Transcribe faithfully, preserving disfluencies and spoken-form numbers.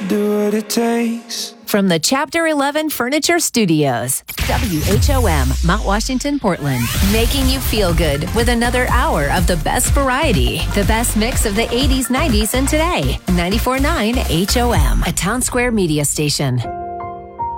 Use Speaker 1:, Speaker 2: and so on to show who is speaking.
Speaker 1: do what it takes.
Speaker 2: From the Chapter eleven Furniture Studios, W H O M, Mount Washington, Portland. Making you feel good with another hour of the best variety. The best mix of the eighties, nineties, and today. ninety-four point nine H O M, a Town Square media station.